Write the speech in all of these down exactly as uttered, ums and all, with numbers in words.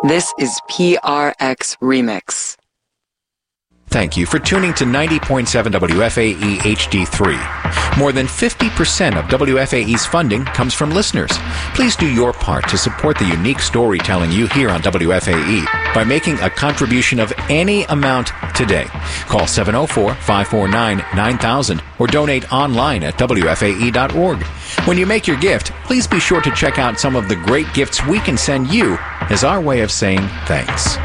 This is P R X Remix. Thank you for tuning to ninety point seven W F A E H D three. More than fifty percent of W F A E's funding comes from listeners. Please do your part to support the unique storytelling you hear on W F A E by making a contribution of any amount today. Call seven oh four, five four nine, nine thousand or donate online at W F A E dot org. When you make your gift, please be sure to check out some of the great gifts we can send you as our way of saying thanks.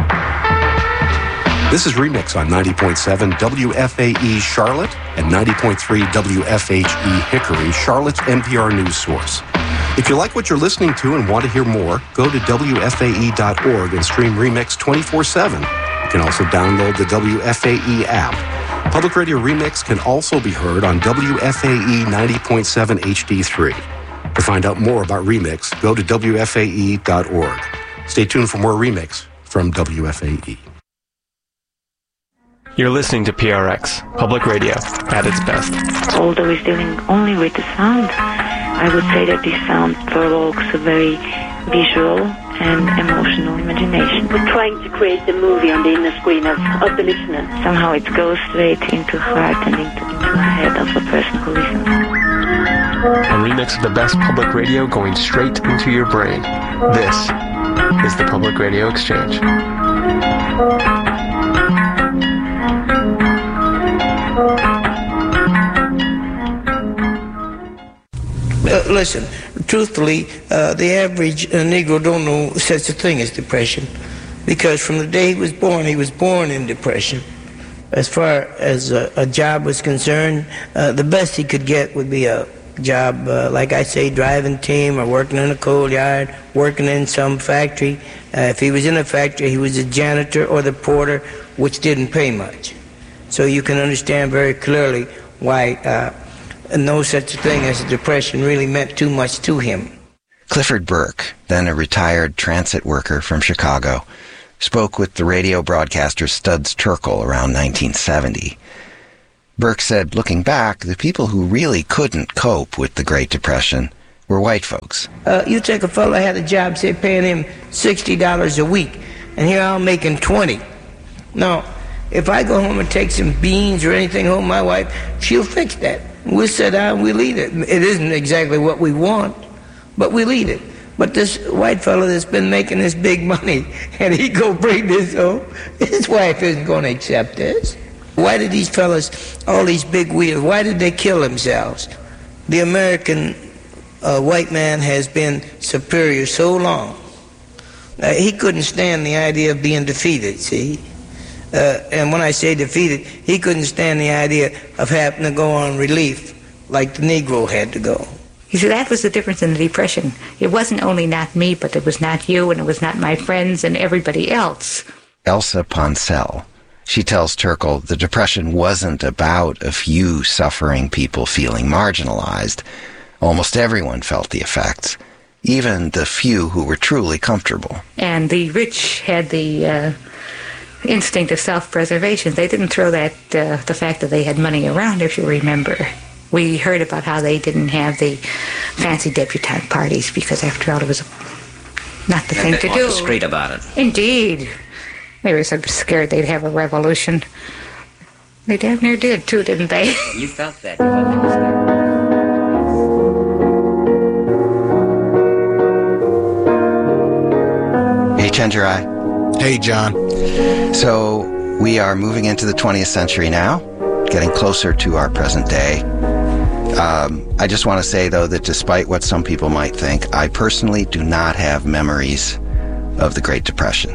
This is Remix on ninety point seven W F A E Charlotte and ninety point three W F H E Hickory, Charlotte's N P R news source. If you like what you're listening to and want to hear more, go to W F A E dot org and stream Remix twenty-four seven. You can also download the W F A E app. Public Radio Remix can also be heard on W F A E ninety point seven H D three. To find out more about Remix, go to W F A E dot org. Stay tuned for more Remix from W F A E. You're listening to P R X, public radio, at its best. Although he's dealing only with the sound, I would say that this sound provokes a very visual and emotional imagination. We're trying to create the movie on the inner screen of, of the listener. Somehow it goes straight into heart and into, into the head of the person who listens. A remix of the best public radio going straight into your brain. This is the Public Radio Exchange. Uh, listen, truthfully, uh, the average uh, Negro don't know such a thing as depression, because from the day he was born, he was born in depression. As far as a, a job was concerned, uh, the best he could get would be a job, uh, like I say, driving team or working in a coal yard, working in some factory. Uh, if he was in a factory, he was a janitor or the porter, which didn't pay much. So you can understand very clearly why uh, no such a thing as a depression really meant too much to him. Clifford Burke, then a retired transit worker from Chicago, spoke with the radio broadcaster Studs Terkel around nineteen seventy. Burke said, looking back, the people who really couldn't cope with the Great Depression were white folks. Uh, you take a fellow had a job, say, paying him sixty dollars a week, and here I'm making twenty. Now, if I go home and take some beans or anything home, my wife, she'll fix that. We'll sit down and we'll eat it. It isn't exactly what we want, but we'll eat it. But this white fellow that's been making this big money, and he go bring this home, his wife isn't going to accept this. Why did these fellas, all these big wheels, why did they kill themselves? The American uh, white man has been superior so long. Uh, he couldn't stand the idea of being defeated, see? Uh, and when I say defeated, he couldn't stand the idea of having to go on relief like the Negro had to go. You see, that was the difference in the Depression. It wasn't only not me, but it was not you, and it was not my friends and everybody else. Elsa Poncel. She tells Terkel the Depression wasn't about a few suffering people feeling marginalized. Almost everyone felt the effects, even the few who were truly comfortable. And the rich had the uh, instinct of self-preservation. They didn't throw that, uh, the fact that they had money around, if you remember. We heard about how they didn't have the fancy debutante parties because, after all, it was not the and thing to off do. The street about it. Indeed. They were so scared they'd have a revolution. They damn near did, too, didn't they? You felt that. Hey, Chenjerai. Hey, John. So, we are moving into the twentieth century now, getting closer to our present day. Um, I just want to say, though, that despite what some people might think, I personally do not have memories of the Great Depression.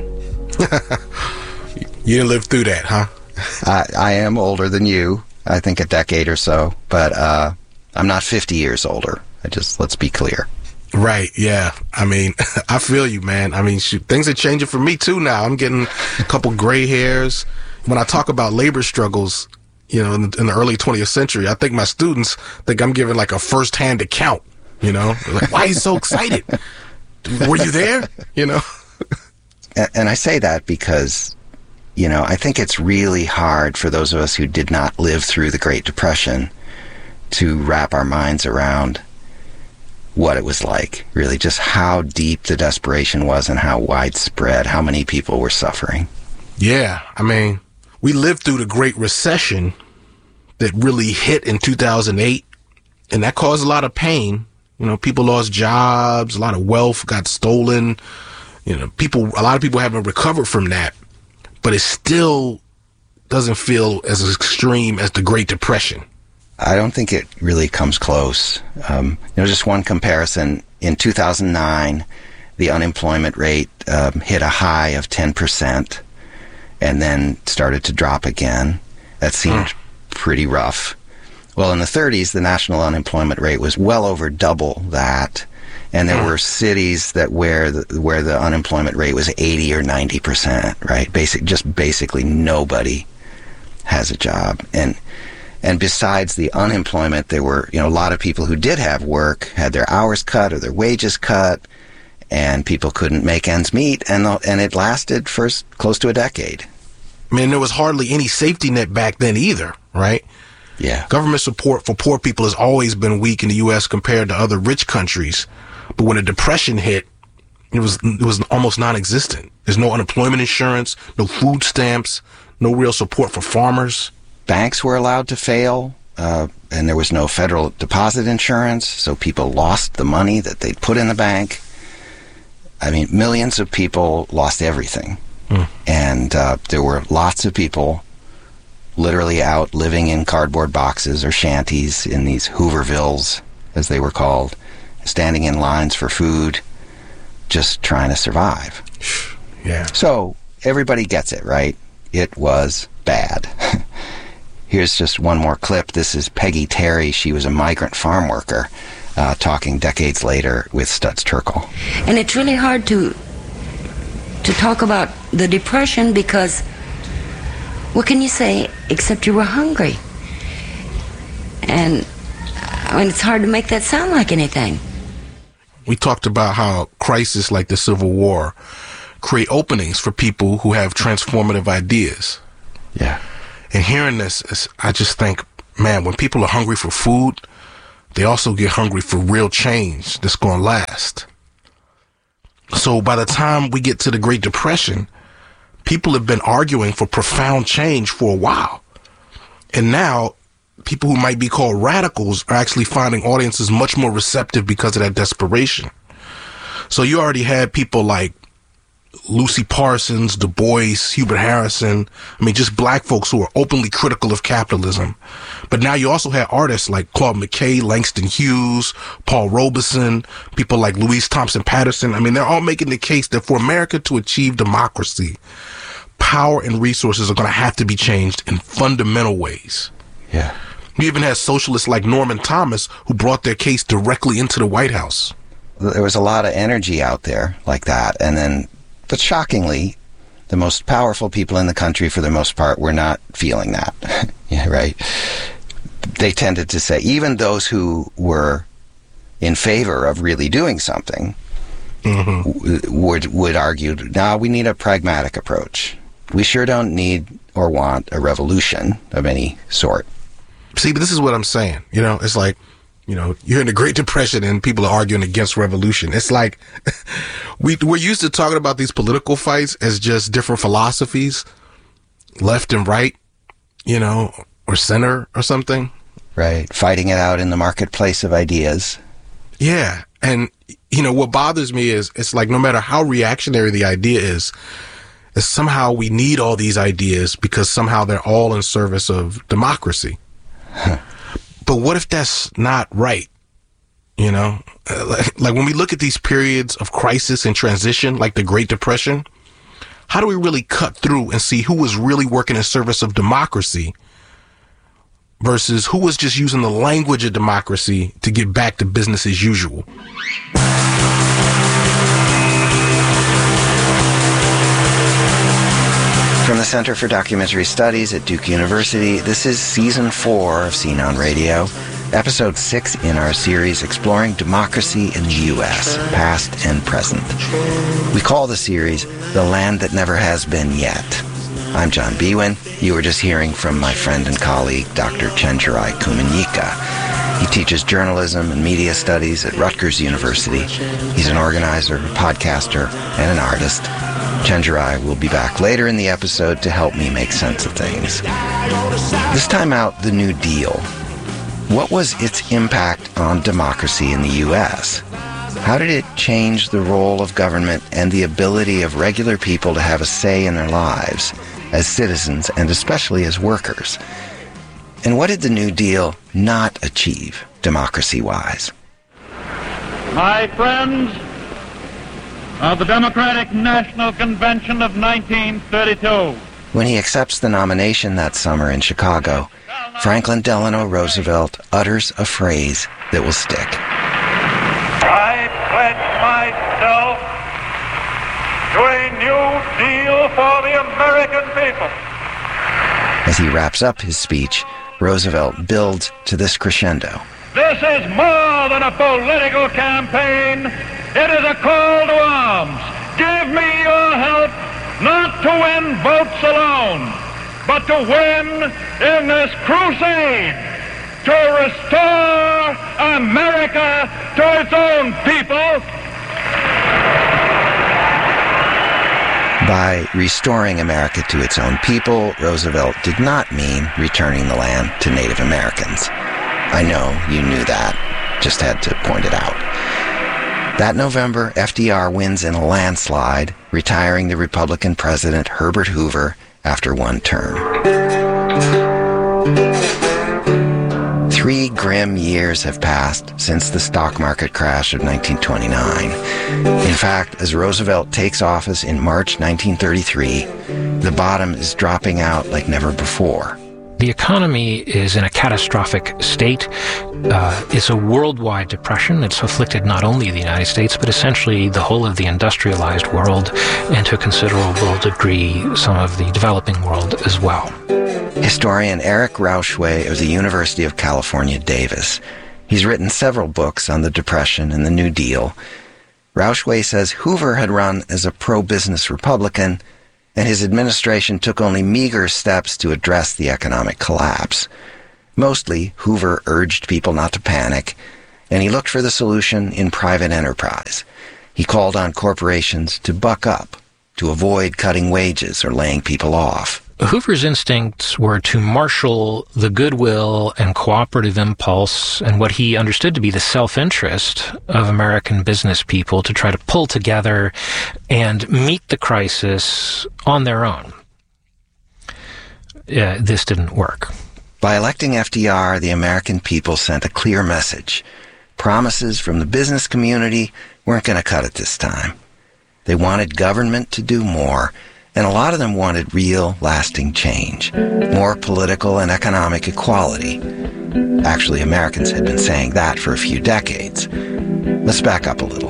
You didn't live through that, huh? I, I am older than you, I think a decade or so, but uh, I'm not fifty years older. I just, let's be clear. Right, yeah. I mean, I feel you, man. I mean, shoot, things are changing for me, too, now. I'm getting a couple gray hairs. When I talk about labor struggles, you know, in the, in the early twentieth century, I think my students think I'm giving, like, a first-hand account, you know? Like, why are you so excited? Were you there? You know? And I say that because, you know, I think it's really hard for those of us who did not live through the Great Depression to wrap our minds around what it was like, really, just how deep the desperation was and how widespread, how many people were suffering. Yeah, I mean, we lived through the Great Recession that really hit in two thousand eight, and that caused a lot of pain. You know, people lost jobs, a lot of wealth got stolen. You know, people, a lot of people haven't recovered from that, but it still doesn't feel as extreme as the Great Depression. I don't think it really comes close. Um, you know, just one comparison. In two thousand nine, the unemployment rate um, hit a high of ten percent and then started to drop again. That seemed mm. pretty rough. Well, in the thirties, the national unemployment rate was well over double that. And there mm. were cities that where the, where the unemployment rate was eighty or ninety percent, right? Basic, just basically nobody has a job. And And besides the unemployment, there were, you know, a lot of people who did have work, had their hours cut or their wages cut, and people couldn't make ends meet, and the, and it lasted for close to a decade. I mean, there was hardly any safety net back then either, right? Yeah. Government support for poor people has always been weak in the U S compared to other rich countries. But when the Depression hit, it was it was almost non-existent. There's no unemployment insurance, no food stamps, no real support for farmers. Banks were allowed to fail, uh, and there was no federal deposit insurance, so people lost the money that they'd put in the bank. I mean, millions of people lost everything. Mm. And uh, there were lots of people literally out living in cardboard boxes or shanties in these Hoovervilles, as they were called, standing in lines for food, just trying to survive. Yeah. So everybody gets it, right? It was bad. Here's just one more clip. This is Peggy Terry. She was a migrant farm worker, uh, talking decades later with Studs Terkel. And it's really hard to to talk about the Depression because what can you say except you were hungry? And I mean, it's hard to make that sound like anything. We talked about how crises like the Civil War create openings for people who have transformative ideas. Yeah. And hearing this, I just think, man, when people are hungry for food, they also get hungry for real change that's going to last. So by the time we get to the Great Depression, people have been arguing for profound change for a while. And now, people who might be called radicals are actually finding audiences much more receptive because of that desperation. So you already had people like Lucy Parsons, Du Bois, Hubert Harrison. I mean, just black folks who are openly critical of capitalism. But now you also have artists like Claude McKay, Langston Hughes, Paul Robeson, people like Louise Thompson Patterson. I mean, they're all making the case that for America to achieve democracy, power and resources are going to have to be changed in fundamental ways. Yeah. You even had socialists like Norman Thomas who brought their case directly into the White House. There was a lot of energy out there like that. And then, but shockingly, the most powerful people in the country, for the most part, were not feeling that. Yeah, right? They tended to say, even those who were in favor of really doing something, mm-hmm. w- would would argue, no, we need a pragmatic approach. We sure don't need or want a revolution of any sort. See, but this is what I'm saying. You know, it's like, you know, you're in the Great Depression and people are arguing against revolution. It's like we, we're used to talking about these political fights as just different philosophies, left and right, you know, or center or something. Right. Fighting it out in the marketplace of ideas. Yeah. And, you know, what bothers me is it's like no matter how reactionary the idea is, is somehow we need all these ideas because somehow they're all in service of democracy. Huh. But what if that's not right? You know, uh, like, like when we look at these periods of crisis and transition, like the Great Depression, how do we really cut through and see who was really working in service of democracy versus who was just using the language of democracy to get back to business as usual? From the Center for Documentary Studies at Duke University, this is Season four of Scene on Radio, Episode six in our series exploring democracy in the U S, past and present. We call the series The Land That Never Has Been Yet. I'm John Biewen. You were just hearing from my friend and colleague, Doctor Chenjerai Kumanyika. He teaches journalism and media studies at Rutgers University. He's an organizer, a podcaster, and an artist. Chenjerai will be back later in the episode to help me make sense of things. This time out, the New Deal. What was its impact on democracy in the U S? How did it change the role of government and the ability of regular people to have a say in their lives as citizens and especially as workers? And what did the New Deal not achieve, democracy-wise? My friends of the Democratic National Convention of nineteen thirty-two. When he accepts the nomination that summer in Chicago, Franklin Delano Roosevelt utters a phrase that will stick. I pledge myself to a new deal for the American people. As he wraps up his speech, Roosevelt builds to this crescendo. This is more than a political campaign. It is a call to arms. Give me your help, not to win votes alone, but to win in this crusade to restore America to its own people. By restoring America to its own people, Roosevelt did not mean returning the land to Native Americans. I know you knew that, just had to point it out. That November, F D R wins in a landslide, retiring the Republican President Herbert Hoover after one term. Three grim years have passed since the stock market crash of nineteen twenty-nine. In fact, as Roosevelt takes office in March nineteen thirty-three, the bottom is dropping out like never before. The economy is in a catastrophic state. Uh, it's a worldwide depression. It's afflicted not only the United States, but essentially the whole of the industrialized world, and to a considerable degree, some of the developing world as well. Historian Eric Rauchway of the University of California, Davis. He's written several books on the Depression and the New Deal. Rauchway says Hoover had run as a pro-business Republican, and his administration took only meager steps to address the economic collapse. Mostly, Hoover urged people not to panic, and he looked for the solution in private enterprise. He called on corporations to buck up, to avoid cutting wages or laying people off. Hoover's instincts were to marshal the goodwill and cooperative impulse and what he understood to be the self-interest of American business people to try to pull together and meet the crisis on their own. Uh, this didn't work. By electing F D R, the American people sent a clear message. Promises from the business community weren't going to cut it this time. They wanted government to do more, and a lot of them wanted real, lasting change, more political and economic equality. Actually, Americans had been saying that for a few decades. Let's back up a little.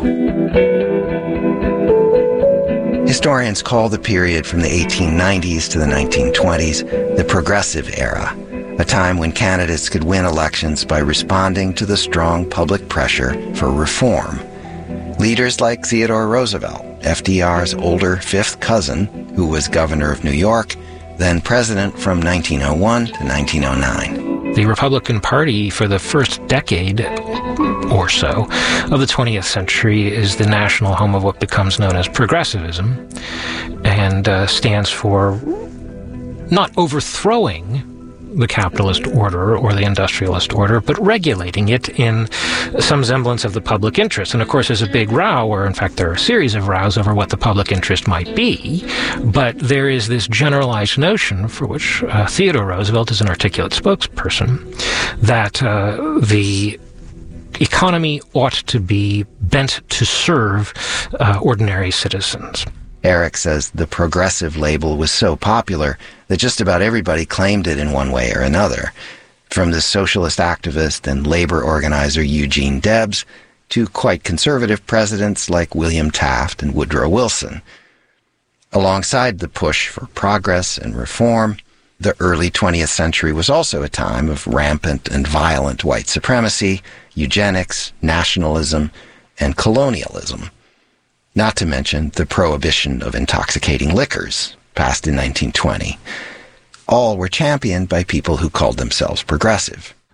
Historians call the period from the eighteen nineties to the nineteen twenties the Progressive Era, a time when candidates could win elections by responding to the strong public pressure for reform. Leaders like Theodore Roosevelt, F D R's older fifth cousin, who was governor of New York, then president from nineteen oh one to nineteen oh nine. The Republican Party, for the first decade or so of the twentieth century, is the national home of what becomes known as progressivism, and uh, stands for not overthrowing the capitalist order or the industrialist order, but regulating it in some semblance of the public interest. And of course, there's a big row, or in fact there are a series of rows over what the public interest might be, but there is this generalized notion, for which uh, Theodore Roosevelt is an articulate spokesperson, that uh, the economy ought to be bent to serve uh, ordinary citizens. Eric says the progressive label was so popular that just about everybody claimed it in one way or another, from the socialist activist and labor organizer Eugene Debs to quite conservative presidents like William Taft and Woodrow Wilson. Alongside the push for progress and reform, the early twentieth century was also a time of rampant and violent white supremacy, eugenics, nationalism, and colonialism. Not to mention the prohibition of intoxicating liquors, passed in nineteen twenty. All were championed by people who called themselves progressive.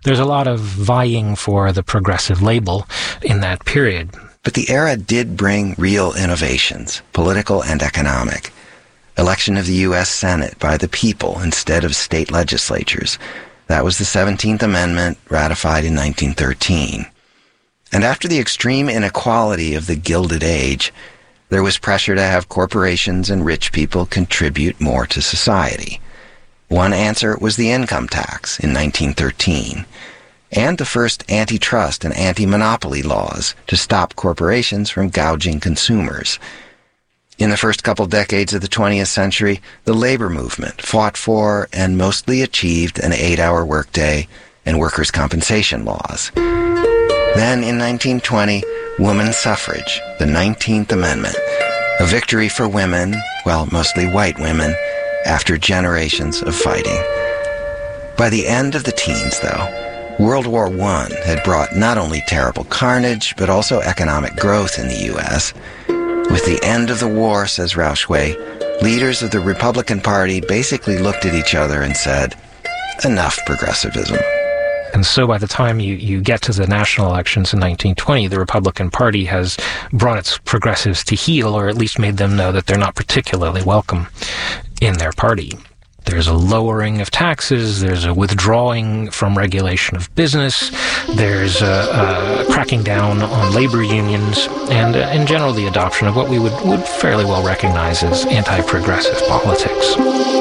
there's a lot of vying for the progressive label in that period. But the era did bring real innovations, political and economic. Election of the U S Senate by the people instead of state legislatures. That was the seventeenth Amendment, ratified in nineteen thirteen. And after the extreme inequality of the Gilded Age, there was pressure to have corporations and rich people contribute more to society. One answer was the income tax in nineteen thirteen, and the first antitrust and anti-monopoly laws to stop corporations from gouging consumers. In the first couple decades of the twentieth century, the labor movement fought for and mostly achieved an eight-hour workday and workers' compensation laws. Then, in nineteen twenty, women's suffrage, the nineteenth Amendment, a victory for women, well, mostly white women, after generations of fighting. By the end of the teens, though, World War One had brought not only terrible carnage, but also economic growth in the U S With the end of the war, says Rauchway, leaders of the Republican Party basically looked at each other and said, enough progressivism. And so by the time you, you get to the national elections in nineteen twenty, the Republican Party has brought its progressives to heel, or at least made them know that they're not particularly welcome in their party. There's a lowering of taxes, there's a withdrawing from regulation of business, there's a, a cracking down on labor unions, and uh, in general the adoption of what we would, would fairly well recognize as anti-progressive politics.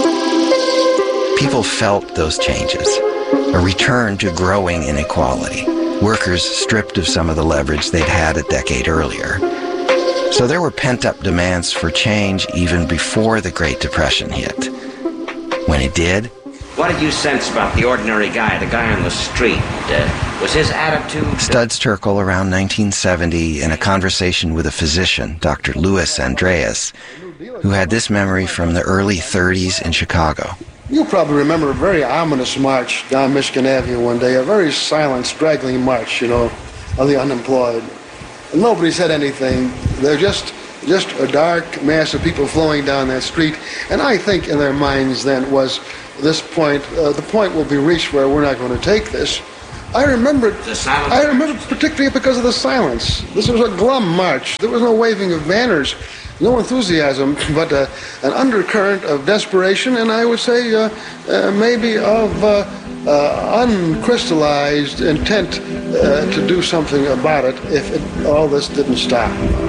People felt those changes. A return to growing inequality, workers stripped of some of the leverage they'd had a decade earlier. So there were pent-up demands for change even before the Great Depression hit. When it did... What did you sense about the ordinary guy, the guy on the street? Uh, was his attitude... Studs Terkel, around nineteen seventy, in a conversation with a physician, Doctor Louis Andreas, who had this memory from the early thirties in Chicago. You probably remember a very ominous march down Michigan Avenue one day, a very silent, straggling march, you know, of the unemployed. And nobody said anything. They're just just a dark mass of people flowing down that street. And I think in their minds then was this point, uh, the point will be reached where we're not going to take this. I remember it, I remember particularly because of the silence. This was a glum march. There was no waving of banners. No enthusiasm, but uh, an undercurrent of desperation, and I would say uh, uh, maybe of uh, uh, uncrystallized intent uh, to do something about it if it, all this didn't stop.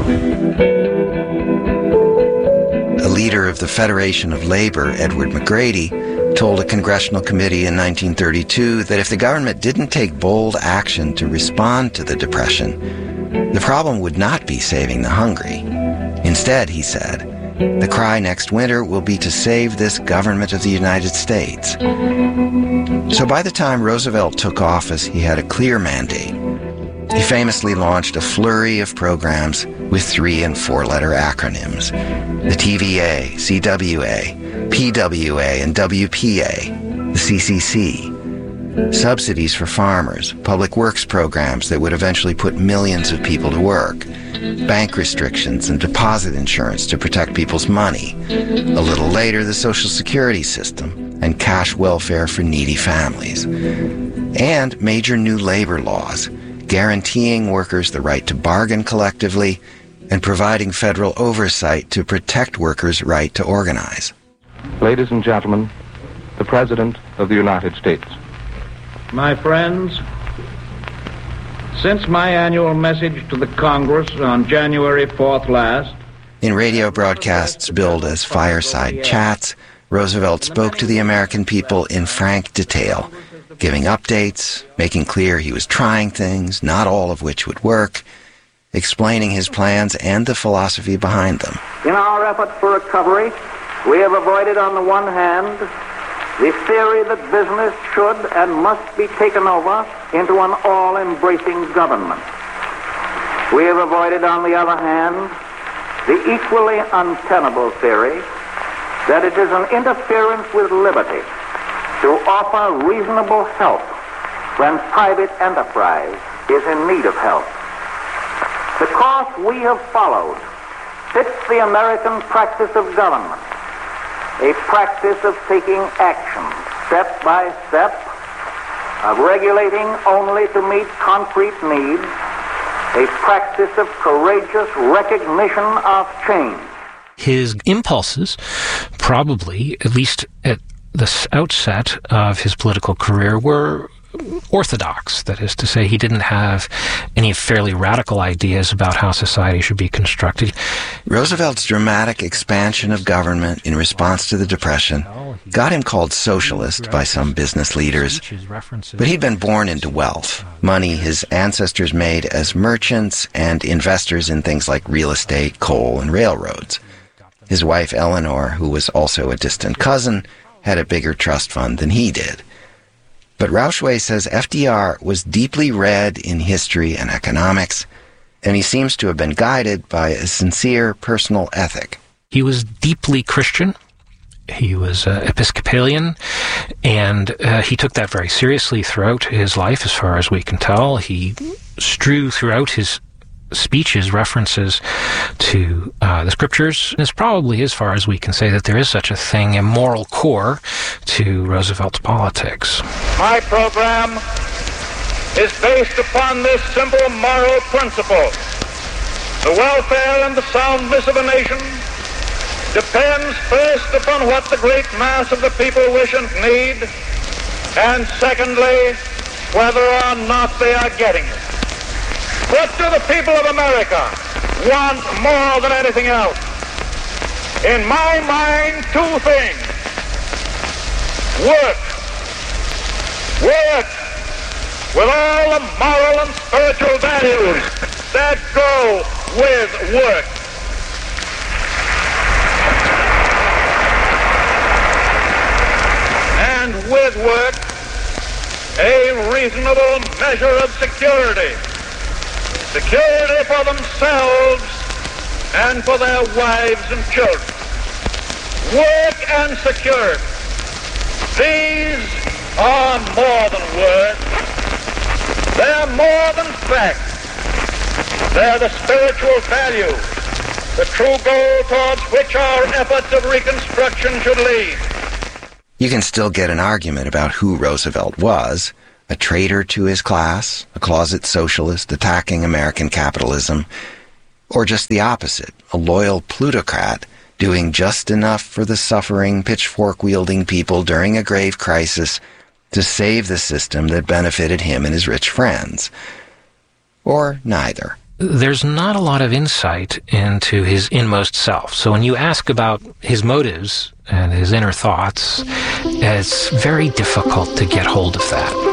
A leader of the Federation of Labor, Edward McGrady, told a congressional committee in nineteen thirty-two that if the government didn't take bold action to respond to the Depression, the problem would not be saving the hungry. Instead, he said, the cry next winter will be to save this government of the United States. So by the time Roosevelt took office, he had a clear mandate. He famously launched a flurry of programs with three- and four-letter acronyms. The T V A, C W A, P W A, and W P A, the C C C. Subsidies for farmers, public works programs that would eventually put millions of people to work, bank restrictions and deposit insurance to protect people's money. A little later, the Social Security system and cash welfare for needy families. And major new labor laws, guaranteeing workers the right to bargain collectively and providing federal oversight to protect workers' right to organize. Ladies and gentlemen, the President of the United States. My friends, since my annual message to the Congress on January fourth last... In radio broadcasts billed as fireside chats, Roosevelt spoke to the American people in frank detail, giving updates, making clear he was trying things, not all of which would work, explaining his plans and the philosophy behind them. In our effort for recovery, we have avoided, on the one hand, the theory that business should and must be taken over into an all-embracing government. We have avoided, on the other hand, the equally untenable theory that it is an interference with liberty to offer reasonable help when private enterprise is in need of help. The course we have followed fits the American practice of government, a practice of taking action step by step of regulating only to meet concrete needs, a practice of courageous recognition of change. His impulses, probably, at least at the outset of his political career, were orthodox. That is to say, he didn't have any fairly radical ideas about how society should be constructed. Roosevelt's dramatic expansion of government in response to the Depression got him called socialist by some business leaders, but he'd been born into wealth, money his ancestors made as merchants and investors in things like real estate, coal, and railroads. His wife, Eleanor, who was also a distant cousin, had a bigger trust fund than he did. But Rauchway says F D R was deeply read in history and economics, and he seems to have been guided by a sincere personal ethic. He was deeply Christian. He was uh, Episcopalian, and uh, he took that very seriously throughout his life, as far as we can tell. He strew throughout his speeches references to uh, the scriptures. It's probably, as far as we can say, that there is such a thing, a moral core to Roosevelt's politics. My program is based upon this simple moral principle. The welfare and the soundness of a nation depends first upon what the great mass of the people wish and need, and secondly, whether or not they are getting it. What do the people of America want more than anything else? In my mind, two things. Work. Work with all the moral and spiritual values that go with work. And with work, a reasonable measure of security. Security for themselves and for their wives and children. Work and security. These are more than words. They're more than facts. They're the spiritual value, the true goal towards which our efforts of reconstruction should lead. You can still get an argument about who Roosevelt was. A traitor to his class, a closet socialist attacking American capitalism, or just the opposite, a loyal plutocrat doing just enough for the suffering, pitchfork-wielding people during a grave crisis to save the system that benefited him and his rich friends. Or neither. There's not a lot of insight into his inmost self. So when you ask about his motives and his inner thoughts, it's very difficult to get hold of that.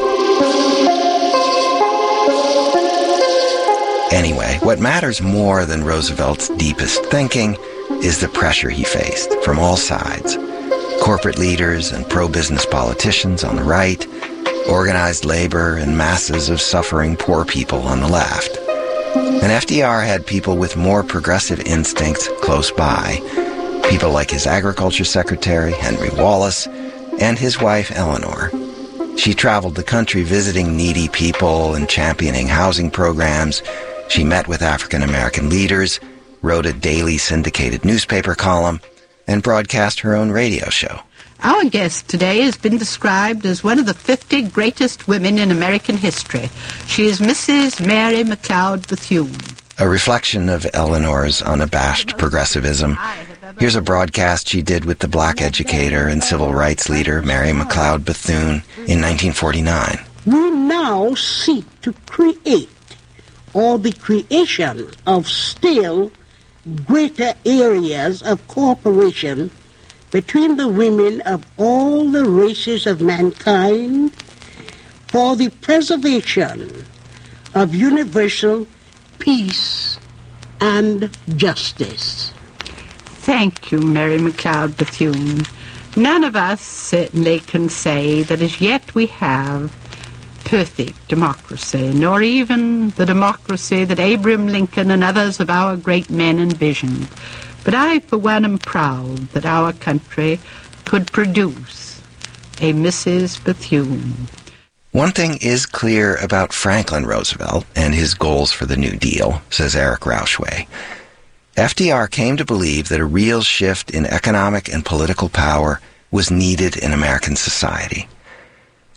Anyway, what matters more than Roosevelt's deepest thinking is the pressure he faced from all sides. Corporate leaders and pro-business politicians on the right, organized labor and masses of suffering poor people on the left. And F D R had people with more progressive instincts close by, people like his agriculture secretary, Henry Wallace, and his wife, Eleanor. She traveled the country visiting needy people and championing housing programs. She met with African-American leaders, wrote a daily syndicated newspaper column, and broadcast her own radio show. Our guest today has been described as one of the fifty greatest women in American history. She is Missus Mary McLeod Bethune. A reflection of Eleanor's unabashed progressivism. Here's a broadcast she did with the black educator and civil rights leader Mary McLeod Bethune in nineteen forty-nine. We now seek to create, or the creation of still greater areas of cooperation between the women of all the races of mankind for the preservation of universal peace and justice. Thank you, Mary McLeod Bethune. None of us certainly can say that as yet we have perfect democracy, nor even the democracy that Abraham Lincoln and others of our great men envisioned. But I, for one, am proud that our country could produce a Missus Bethune. One thing is clear about Franklin Roosevelt and his goals for the New Deal, says Eric Rauchway. F D R came to believe that a real shift in economic and political power was needed in American society.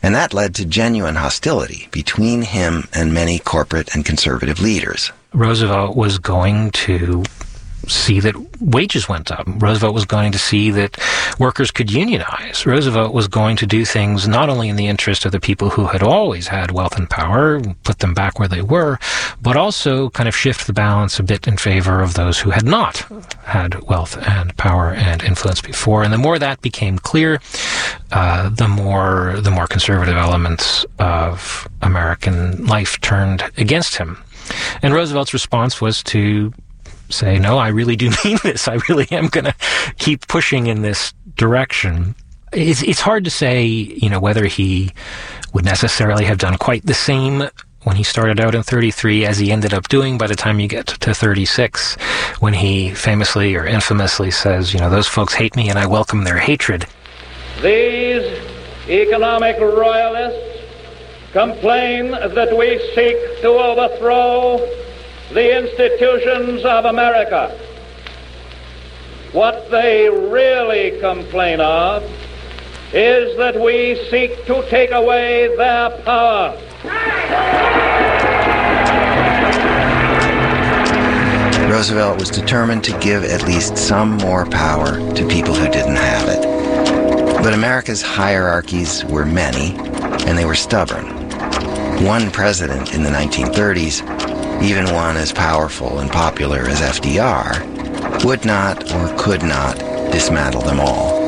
And that led to genuine hostility between him and many corporate and conservative leaders. Roosevelt was going to see that wages went up. Roosevelt was going to see that workers could unionize. Roosevelt was going to do things not only in the interest of the people who had always had wealth and power, put them back where they were, but also kind of shift the balance a bit in favor of those who had not had wealth and power and influence before. And the more that became clear, uh, the more the more conservative elements of American life turned against him. And Roosevelt's response was to say, no, I really do mean this. I really am going to keep pushing in this direction. It's, it's hard to say, you know, whether he would necessarily have done quite the same when he started out in thirty-three as he ended up doing by the time you get to thirty-six, when he famously or infamously says, you know, those folks hate me and I welcome their hatred. These economic royalists complain that we seek to overthrow the institutions of America. What they really complain of is that we seek to take away their power. Roosevelt was determined to give at least some more power to people who didn't have it. But America's hierarchies were many, and they were stubborn. One president in the nineteen thirties, even one as powerful and popular as F D R, would not or could not dismantle them all.